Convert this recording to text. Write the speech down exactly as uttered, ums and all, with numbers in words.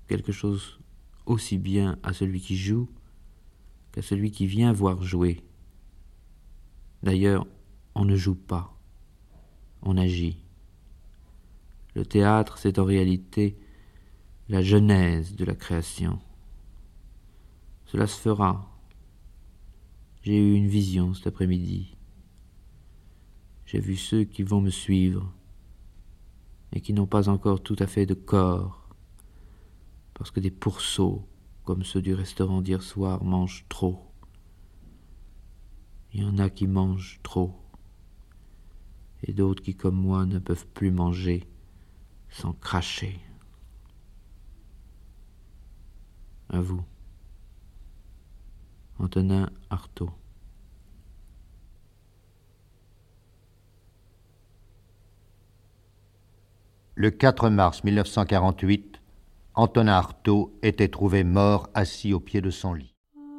quelque chose aussi bien à celui qui joue qu'à celui qui vient voir jouer. D'ailleurs, on ne joue pas, on agit. Le théâtre, c'est en réalité la genèse de la création. Cela se fera. J'ai eu une vision cet après-midi. J'ai vu ceux qui vont me suivre et qui n'ont pas encore tout à fait de corps, parce que des pourceaux, comme ceux du restaurant d'hier soir, mangent trop. Il y en a qui mangent trop, et d'autres qui, comme moi, ne peuvent plus manger sans cracher. À vous. Antonin Artaud. Le quatre mars mille neuf cent quarante-huit, Antonin Artaud était trouvé mort assis au pied de son lit.